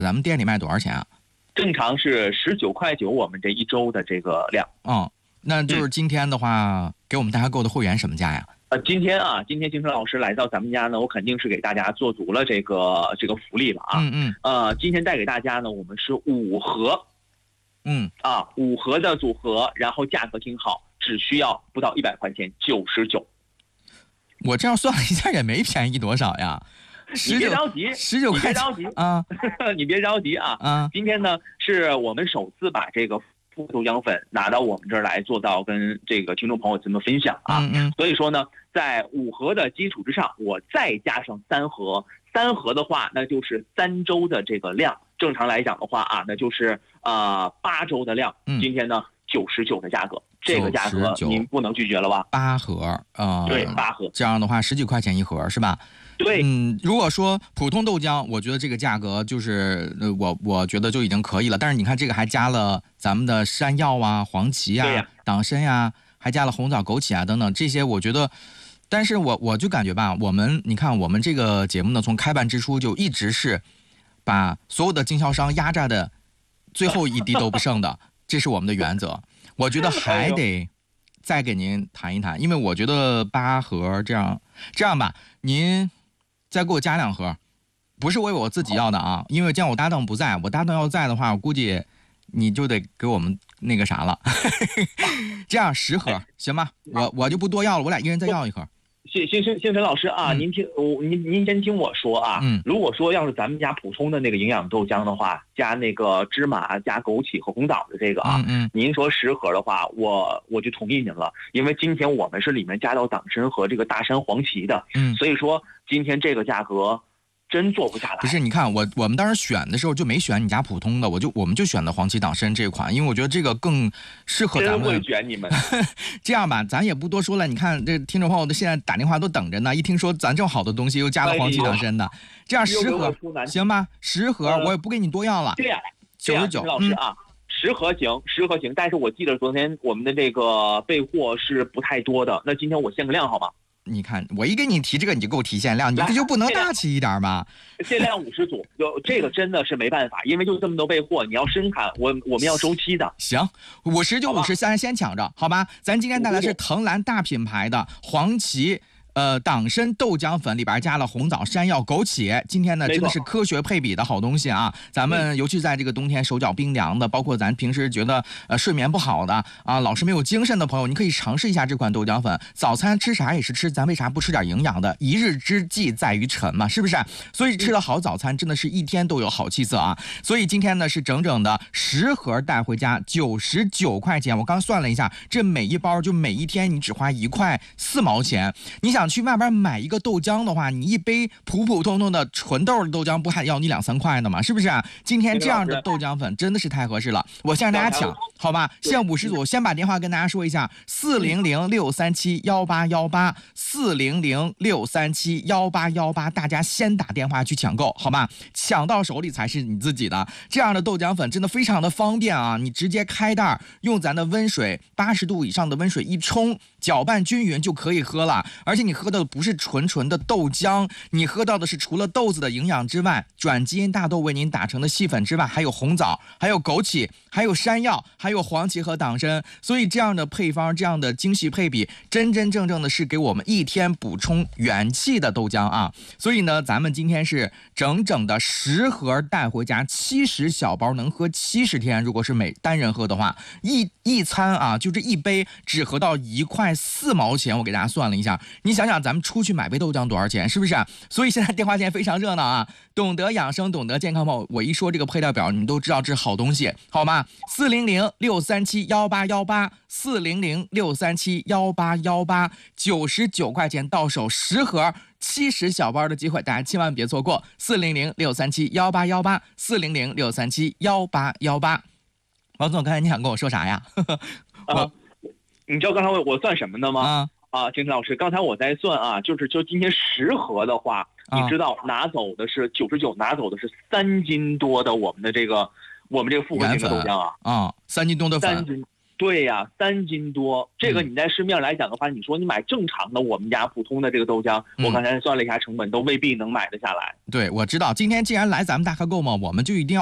咱们店里卖多少钱啊？ 正常是19.9，我们这一周的这个量。 那就是今天的话，给我们大家购的会员什么价呀？ 今天金晨老师来到咱们家呢，我肯定是给大家做足了这个福利了啊。今天带给大家呢，我们是5盒，5盒的组合，然后价格挺好，只需要不到100块钱，99。 我这样算了一下，也没便宜多少呀。 你别着急 ，19块钱啊！你别着急啊！今天呢，是我们首次把这个复合豆浆粉拿到我们这儿来，做到跟这个听众朋友们分享啊。所以说呢，在5盒的基础之上，我再加上3盒，3盒的话，那就是3周的这个量。正常来讲的话啊，那就是8周的量。今天呢，99的价格，这个价格您不能拒绝了吧 ？8盒对，8盒， 这样的话10几块钱一盒是吧？ 对， 如果说普通豆浆，我觉得这个价格就是我觉得就已经可以了。但是你看这个还加了咱们的山药啊、黄芪啊、党参呀，还加了红枣、枸杞啊等等这些，我觉得。但是我就感觉吧，你看我们这个节目呢，从开办之初就一直是把所有的经销商压榨的最后一滴都不剩的，这是我们的原则。我觉得还得再给您谈一谈，因为我觉得8盒这样吧，您再给我加2盒，不是为我自己要的啊，因为这样我搭档不在，我搭档要在的话，我估计你就得给我们那个啥了。这样10盒行吗？我就不多要了，我俩一人再要1盒。 星辰老师啊，您先听我说啊。如果说要是咱们家普通的那个营养豆浆的话，加那个芝麻、加枸杞和红枣的这个啊，您说10盒的话，我就同意您了，因为今天我们是里面加到党参和这个大山黄芪的，所以说今天这个价格真做不下来。 不是，你看我们当时选的时候就没选你家普通的，我们就选的黄芪党参这款，因为我觉得这个更适合咱们。 真会选你们。 这样吧，咱也不多说了。你看这听众朋友的现在打电话都等着呢，一听说咱这么好的东西又加了黄芪党参的，这样10盒行吗？10盒我也不给你多要了。 这样 99。 老师啊，10盒行，但是我记得昨天我们的这个备货是不太多的，那今天我限个量好吗？ 你看，我一给你提这个，你就给我提限量，你这就不能大气一点吗？ 限量50组，这个真的是没办法，因为就这么多备货，你要生产，我们要周期的。 行，50就50，先抢着，好吧？咱今天带来是藤兰大品牌的黄芪。党参豆浆粉里边加了红枣、山药、枸杞，今天呢真的是科学配比的好东西啊！咱们尤其在这个冬天手脚冰凉的，包括咱平时觉得睡眠不好的啊，老是没有精神的朋友，你可以尝试一下这款豆浆粉。早餐吃啥也是吃，咱为啥不吃点营养的？一日之计在于晨嘛，是不是？所以吃了好早餐，真的是一天都有好气色啊！所以今天呢是整整的10盒带回家，99块钱。我刚算了一下，这每一包就每一天你只花1块4毛钱。你想去外边买一个豆浆的话，你一杯普普通通的纯豆的豆浆不还要你2、3块呢吗？是不是啊？今天这样的豆浆粉真的是太合适了，我先让大家抢，好吧？限50组，先把电话跟大家说一下：400-637-18818，400-637-18818，大家先打电话去抢购，好吧？抢到手里才是你自己的。这样的豆浆粉真的非常的方便啊，你直接开袋，用咱的温水80度以上的温水一冲，搅拌均匀就可以喝了。而且你喝到的不是纯的豆浆，你喝到的是除了豆子的营养之外，转基因大豆为您打成的细粉之外，还有红枣，还有枸杞，还有山药，还有黄芪和党参。所以这样的配方，这样的精细配比，真正的是给我们一天补充元气的豆浆啊！所以呢，咱们今天是整整的10盒带回家，70小包能喝70天。如果是每单人喝的话，一餐啊，就这一杯只合到1块4毛钱。我给大家算了一下，你想想咱们出去买杯豆浆多少钱，是不是？所以现在电话线非常热闹啊！懂得养生，懂得健康吗？我一说这个配料表，你们都知道这是好东西，好吗？400-637-18818，400-637-18818，99块钱到手10盒。70小包的机会，大家千万别错过。400-637-18818，400-637-18818。王总，刚才你想跟我说啥呀？ 你知道刚才我算什么的吗？金晨老师，刚才我在算啊，就今天10盒的话，你知道拿走的是99，拿走的是3斤多的我们这个复合型的豆浆啊。3 斤多的粉。 对呀，3斤多，这个你在市面上来讲的话，你说你买正常的我们家普通的这个豆浆，我刚才算了一下成本，都未必能买得下来。 对，我知道，今天既然来咱们大咖购嘛，我们就一定要